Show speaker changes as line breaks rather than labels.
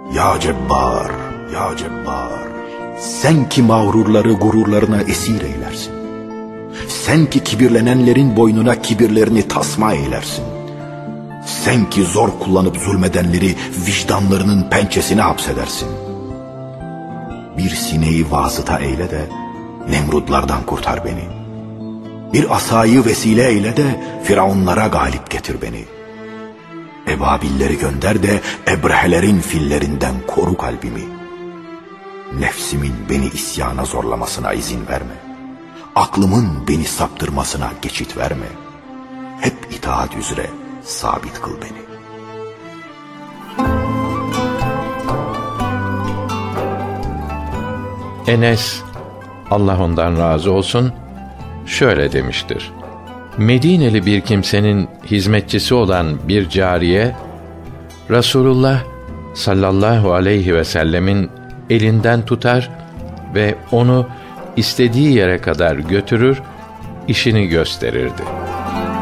Ya Cebbar, ya Cebbar, sen ki mağrurları gururlarına esir eylersin. Sen ki kibirlenenlerin boynuna kibirlerini tasma eylersin. Sen ki zor kullanıp zulmedenleri vicdanlarının pençesine hapsedersin. Bir sineği vasıta eyle de Nemrudlardan kurtar beni. Bir asayı vesile eyle de Firavunlara galip getir beni. Ebabilleri gönder de Ebrehelerin fillerinden koru kalbimi. Nefsimin beni isyana zorlamasına izin verme. Aklımın beni saptırmasına geçit verme. Hep itaat üzere sabit kıl beni.
Enes, Allah ondan razı olsun, şöyle demiştir: Medineli bir kimsenin hizmetçisi olan bir cariye, Resulullah sallallahu aleyhi ve sellemin elinden tutar ve onu istediği yere kadar götürür, işini gösterirdi.